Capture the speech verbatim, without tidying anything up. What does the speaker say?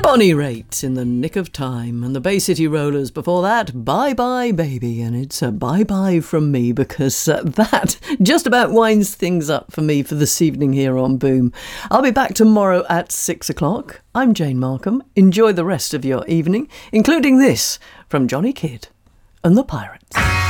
Bonnie Raitt in the Nick of Time, and the Bay City Rollers before that, Bye Bye Baby, and it's a bye-bye from me because uh, that just about winds things up for me for this evening here on Boom. I'll be back tomorrow at six o'clock. I'm Jane Markham. Enjoy the rest of your evening, including this from Johnny Kidd and the Pirates.